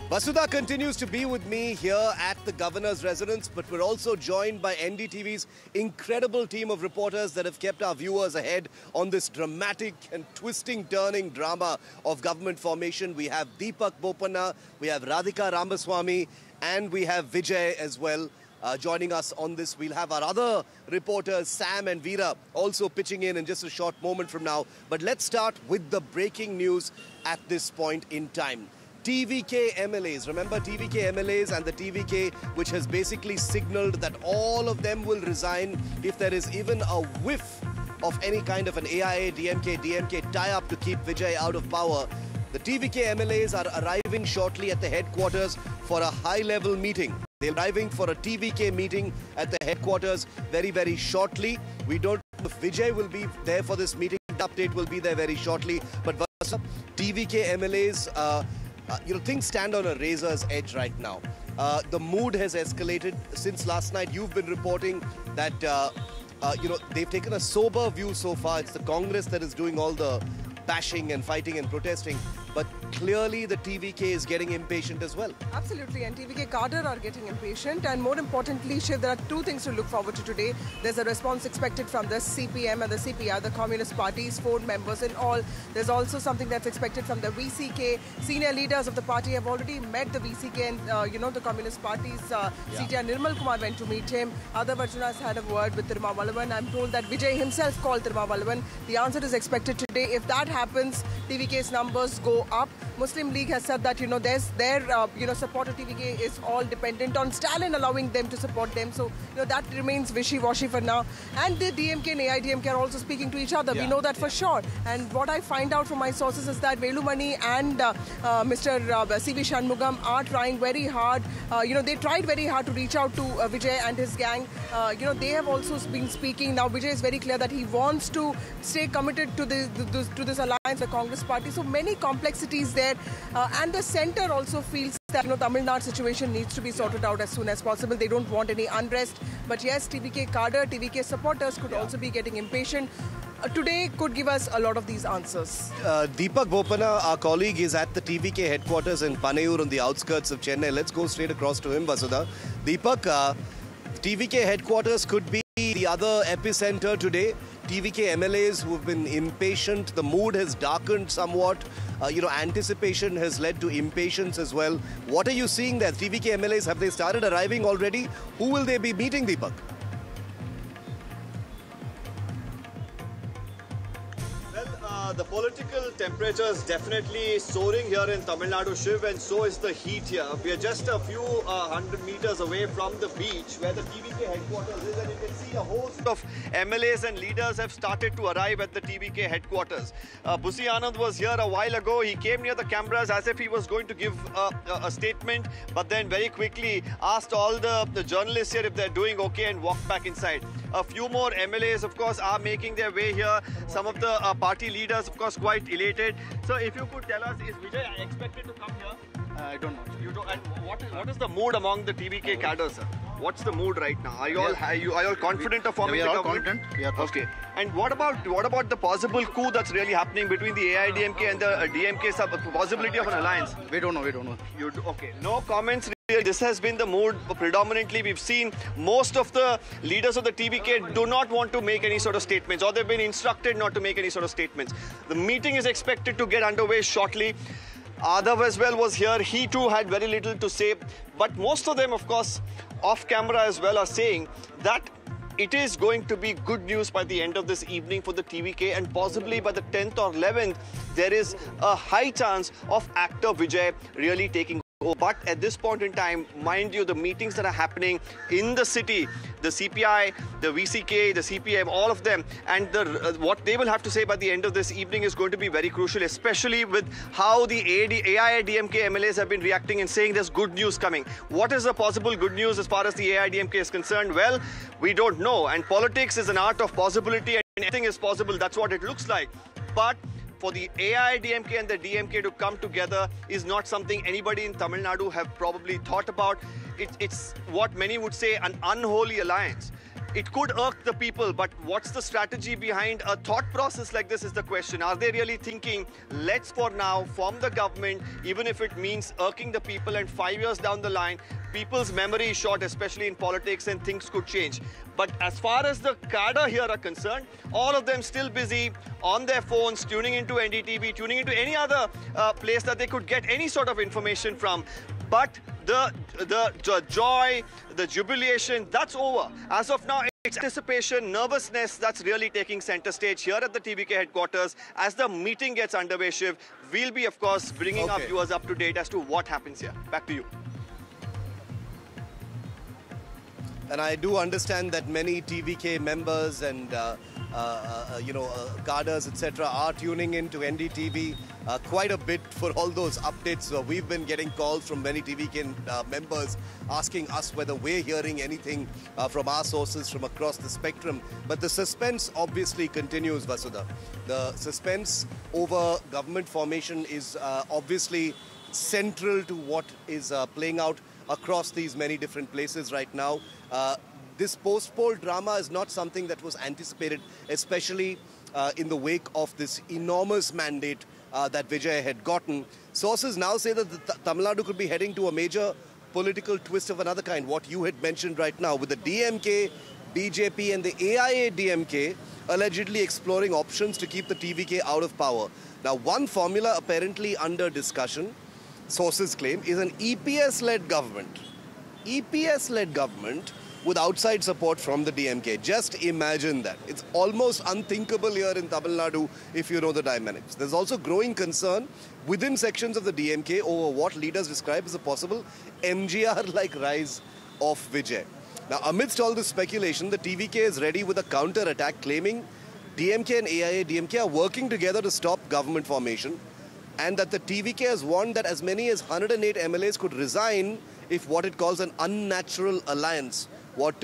Vasudha continues to be with me here at the governor's residence, but we're also joined by NDTV's incredible team of reporters that have kept our viewers ahead on this dramatic and twisting, turning drama of government formation. We have Deepak Bopanna, we have Radhika Ramaswamy, and we have Vijay as well. Joining us on this. We'll have our other reporters, Sam and Veera, also pitching in just a short moment from now. But let's start with the breaking news at this point in time. TVK MLAs, remember TVK MLAs and the TVK which has basically signaled that all of them will resign if there is even a whiff of any kind of an AIA, DMK tie-up to keep Vijay out of power. The TVK MLAs are arriving shortly at the headquarters for a high-level meeting. They're arriving for a TVK meeting at the headquarters very, very shortly. We don't know if Vijay will be there for this meeting. The update will be there very shortly. But TVK MLAs, things stand on a razor's edge right now. The mood has escalated since last night. You've been reporting that, they've taken a sober view so far. It's the Congress that is doing all the bashing and fighting and protesting. But clearly the TVK is getting impatient as well. Absolutely, and TVK cadre are getting impatient. And more importantly, Shiv, there are two things to look forward to today. There's a response expected from the CPM and the CPI, the Communist parties, 4 members in all. There's also something that's expected from the VCK. Senior leaders of the party have already met the VCK and, the Communist parties. CTR Nirmal Kumar went to meet him. Adav Arjuna has had a word with Tirumavalavan. I'm told that Vijay himself called Tirumavalavan. The answer is expected today. If that happens, TVK's numbers go up. Muslim League has said that their support of TVK is all dependent on Stalin allowing them to support them. So that remains wishy-washy for now. And the DMK and AIDMK are also speaking to each other. We know that for sure. And what I find out from my sources is that Velumani and Mr. C.V. Shanmugam are trying very hard. They tried very hard to reach out to Vijay and his gang. They have also been speaking. Now Vijay is very clear that he wants to stay committed to this alliance, the Congress party. So many complexities there, and the centre also feels that Tamil Nadu situation needs to be sorted out as soon as possible. They don't want any unrest. But yes, TVK cadre, TVK supporters could also be getting impatient. Today could give us a lot of these answers. Deepak Bopanna, our colleague, is at the TVK headquarters in Panayur on the outskirts of Chennai. Let's go straight across to him, Vasudha. Deepak, TVK headquarters could be the other epicenter today. TVK MLAs who have been impatient, the mood has darkened somewhat. Anticipation has led to impatience as well. What are you seeing there? TVK MLAs, have they started arriving already? Who will they be meeting, Deepak? The political temperature is definitely soaring here in Tamil Nadu, Shiv, and so is the heat here. We are just a few 100 meters away from the beach where the TVK headquarters is, and you can see a host of MLAs and leaders have started to arrive at the TVK headquarters. Busi Anand was here a while ago. He came near the cameras as if he was going to give a statement, but then very quickly asked all the journalists here if they're doing okay and walked back inside. A few more MLAs, of course, are making their way here. Some of the party leaders, of course, quite elated. So if you could tell us, is Vijay expected to come here? I don't know. You don't, and what is the mood among the TVK cadre, sir? What's the mood right now? Are you all confident of forming the government? We are all confident. We are okay. And what about the possible coup that's really happening between the AIDMK and the DMK? Possibility of an alliance? We don't know. Okay. No comments. This has been the mood predominantly. We've seen most of the leaders of the TVK do not want to make any sort of statements, or they've been instructed not to make any sort of statements. The meeting is expected to get underway shortly. Adav as well was here. He too had very little to say. But most of them, of course, off camera as well, are saying that it is going to be good news by the end of this evening for the TVK, and possibly by the 10th or 11th, there is a high chance of actor Vijay really taking. But at this point in time, mind you, the meetings that are happening in the city, the CPI, the VCK, the CPM, all of them, and what they will have to say by the end of this evening is going to be very crucial, especially with how the AIDMK MLAs have been reacting and saying there's good news coming. What is the possible good news as far as the AIDMK is concerned? Well, we don't know. And politics is an art of possibility, and anything is possible. That's what it looks like. But for the AIDMK and the DMK to come together is not something anybody in Tamil Nadu have probably thought about. It's what many would say an unholy alliance. it could irk the people, but what's the strategy behind a thought process like this is the question. Are they really thinking, let's for now form the government, even if it means irking the people, and 5 years down the line, people's memory is short, especially in politics, and things could change. But as far as the cadre here are concerned, all of them still busy on their phones, tuning into NDTV, tuning into any other place that they could get any sort of information from. But the joy, the jubilation, that's over. As of now, it's anticipation, nervousness that's really taking center stage here at the TVK headquarters. As the meeting gets underway, Shiv, we'll be, of course, bringing our viewers up to date as to what happens here. Back to you. And I do understand that many TVK members and cadres, etc., are tuning in to NDTV quite a bit for all those updates. We've been getting calls from many TVK members asking us whether we're hearing anything from our sources from across the spectrum. But the suspense obviously continues, Vasudha. The suspense over government formation is obviously central to what is playing out across these many different places right now. This post-poll drama is not something that was anticipated, especially in the wake of this enormous mandate that Vijay had gotten. Sources now say that Tamil Nadu could be heading to a major political twist of another kind, what you had mentioned right now, with the DMK, BJP and the AIA-DMK allegedly exploring options to keep the TVK out of power. Now, one formula apparently under discussion, sources claim, is an EPS-led government. EPS-led government with outside support from the DMK. Just imagine that. It's almost unthinkable here in Tamil Nadu if you know the dynamics. There's also growing concern within sections of the DMK over what leaders describe as a possible MGR-like rise of Vijay. Now, amidst all this speculation, the TVK is ready with a counter-attack claiming DMK and AIA-DMK are working together to stop government formation, and that the TVK has warned that as many as 108 MLAs could resign if what it calls an unnatural alliance, what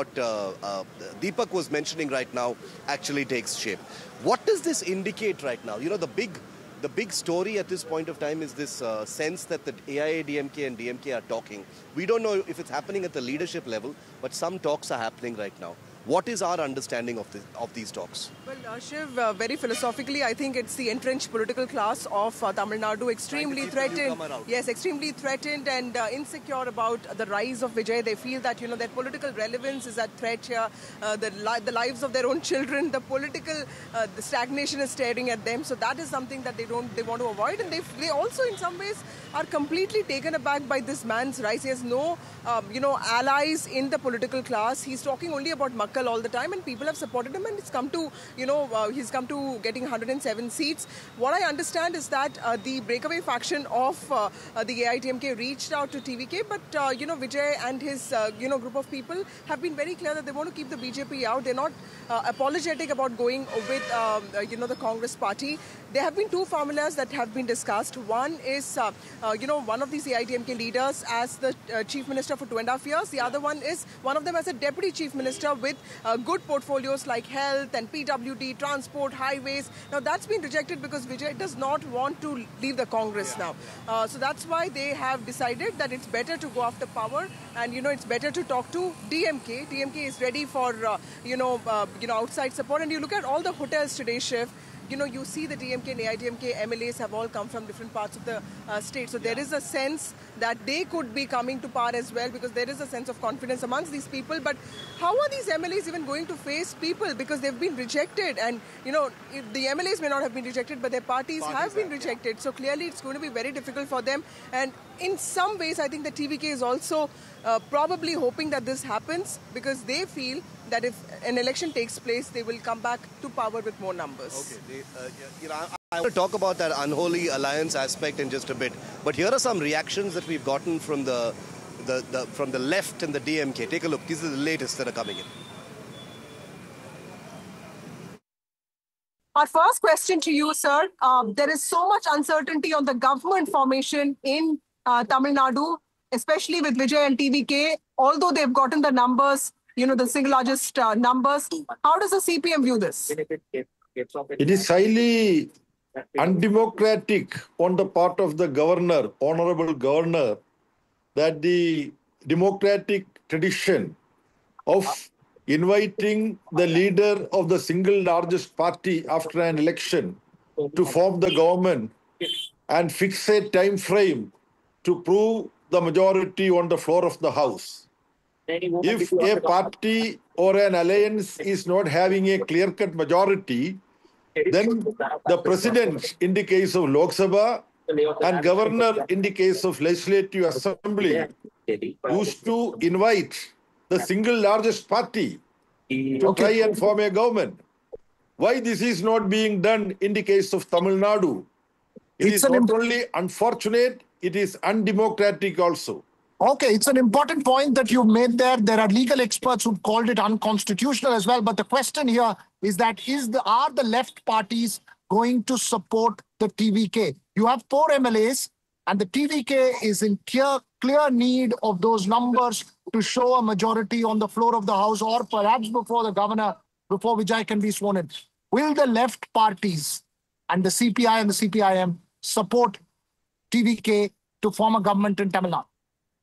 Deepak was mentioning right now, actually takes shape. What does this indicate right now? You know, the big story at this point of time is this sense that the AIA, DMK and DMK are talking. We don't know if it's happening at the leadership level, but some talks are happening right now. What is our understanding of these talks? Well, Shiv, very philosophically, I think it's the entrenched political class of Tamil Nadu, extremely threatened. Yes, extremely threatened and insecure about the rise of Vijay. They feel that, you know, their political relevance is at threat here. The lives of their own children, the political the stagnation is staring at them. So that is something that they want to avoid. And they also, in some ways, are completely taken aback by this man's rise. He has no, allies in the political class. He's talking only about Makkal all the time, and people have supported him, and it's come to, he's come to getting 107 seats. What I understand is that the breakaway faction of the AIDMK reached out to TVK, but, Vijay and his, group of people have been very clear that they want to keep the BJP out. They're not apologetic about going with, the Congress party. There have been two formulas that have been discussed. One is, one of these AIDMK leaders as the chief minister for 2.5 years. The other one is one of them as a deputy chief minister with good portfolios like health and PWD, transport, highways. Now, that's been rejected because Vijay does not want to leave the Congress now. So that's why they have decided that it's better to go after power, and, it's better to talk to DMK. DMK is ready for, outside support. And you look at all the hotels today, Shiv. You see the DMK and AIDMK MLAs have all come from different parts of the state. So there is a sense that they could be coming to power as well, because there is a sense of confidence amongst these people. But how are these MLAs even going to face people? Because they've been rejected. And, the MLAs may not have been rejected, but their parties have been rejected. So clearly it's going to be very difficult for them. And in some ways, I think the TVK is also probably hoping that this happens, because they feel that if an election takes place, they will come back to power with more numbers. Okay, I want to talk about that unholy alliance aspect in just a bit. But here are some reactions that we've gotten from the left and the DMK. Take a look. These are the latest that are coming in. Our first question to you, sir. There is so much uncertainty on the government formation in Tamil Nadu, especially with Vijay and TVK, although they've gotten the numbers, the single largest numbers. How does the CPM view this? It is highly undemocratic on the part of the governor, honorable governor, that the democratic tradition of inviting the leader of the single largest party after an election to form the government and fix a time frame to prove the majority on the floor of the House. If a party or an alliance is not having a clear-cut majority, then the president in the case of Lok Sabha and governor in the case of Legislative Assembly used to invite the single largest party to try and form a government. Why this is not being done in the case of Tamil Nadu? It is not only unfortunate, it is undemocratic also. Okay, it's an important point that you've made there. There are legal experts who've called it unconstitutional as well. But the question here is that are the left parties going to support the TVK? You have 4 MLAs and the TVK is in clear need of those numbers to show a majority on the floor of the House or perhaps before the governor, before Vijay can be sworn in. Will the left parties and the CPI and the CPIM support TVK to form a government in Tamil Nadu?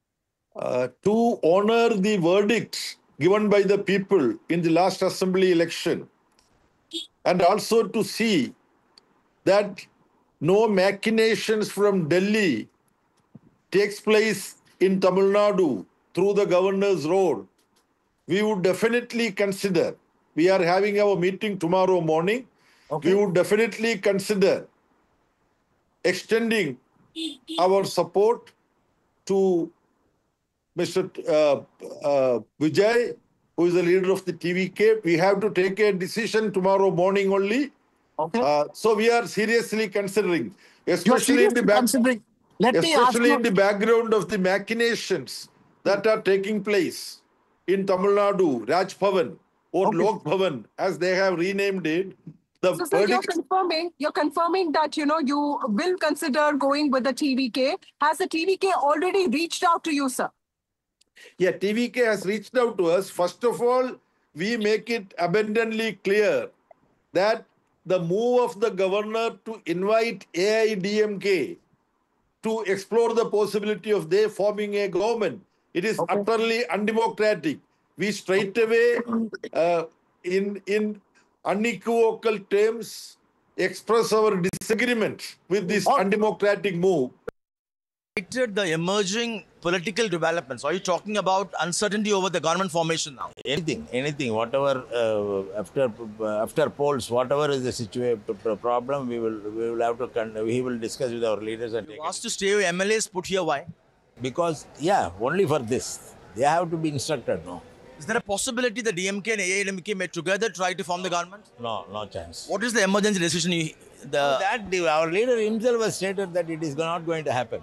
To honor the verdict given by the people in the last assembly election, and also to see that no machinations from Delhi takes place in Tamil Nadu through the governor's road, we would definitely consider, we are having our meeting tomorrow morning, we would definitely consider extending our support to Mr. Vijay, who is the leader of the TVK. We have to take a decision tomorrow morning only. So we are seriously considering, especially in the background of the machinations that are taking place in Tamil Nadu, Raj Bhavan or Lok Bhavan, as they have renamed it. So sir, you're confirming that, you will consider going with the TVK. Has the TVK already reached out to you, sir? Yeah, TVK has reached out to us. First of all, we make it abundantly clear that the move of the governor to invite AIDMK to explore the possibility of they forming a government, it is utterly undemocratic. We straight away, in unequivocal terms, express our disagreement with this undemocratic move. The emerging political developments. Are you talking about uncertainty over the government formation now? Anything, whatever after polls, whatever is the problem, we will have to. We will discuss with our leaders and. You asked to stay with MLAs put here. Why? Because only for this, they have to be instructed. No. Is there a possibility the DMK and AIDMK may together try to form the government? No chance. What is the emergency decision? Our leader himself has stated that it is not going to happen.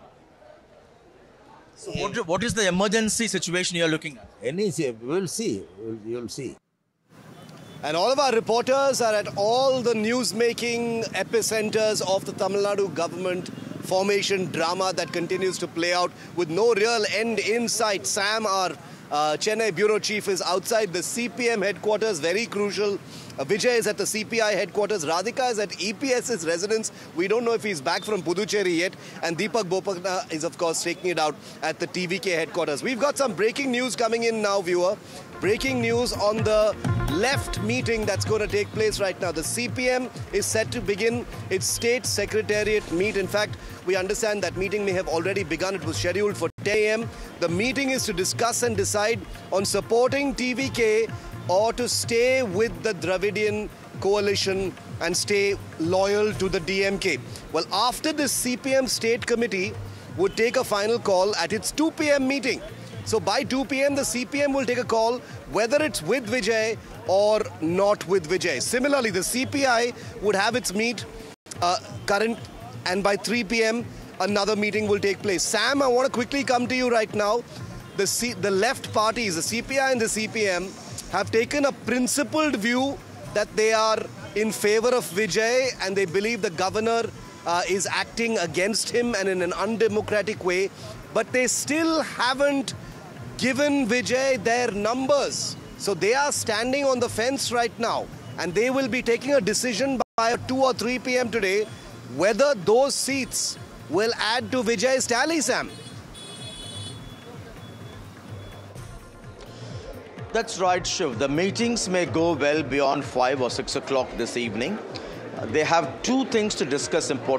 So what is the emergency situation you are looking at? We will see. You'll see. And all of our reporters are at all the news-making epicenters of the Tamil Nadu government formation drama that continues to play out with no real end in sight. Sam, our Chennai bureau chief, is outside the CPM headquarters, very crucial. Vijay is at the CPI headquarters. Radhika is at EPS's residence. We don't know if he's back from Puducherry yet. And Deepak Bopana is, of course, taking it out at the TVK headquarters. We've got some breaking news coming in now, viewer. Breaking news on the left meeting that's going to take place right now. The CPM is set to begin its state secretariat meet. In fact, we understand that meeting may have already begun. It was scheduled for 10 a.m. The meeting is to discuss and decide on supporting TVK or to stay with the Dravidian coalition and stay loyal to the DMK. Well, after this, CPM state committee would take a final call at its 2 p.m. meeting. So by 2 p.m., the CPM will take a call whether it's with Vijay or not with Vijay. Similarly, the CPI would have its meet current, and by 3 p.m., another meeting will take place. Sam, I want to quickly come to you right now. The left parties, the CPI and the CPM, have taken a principled view that they are in favor of Vijay and they believe the governor is acting against him and in an undemocratic way. But they still haven't given Vijay their numbers. So they are standing on the fence right now. And they will be taking a decision by 2 or 3 p.m. today whether those seats will add to Vijay's tally, Sam. That's right, Shiv. The meetings may go well beyond 5 or 6 o'clock this evening. They have two things to discuss important.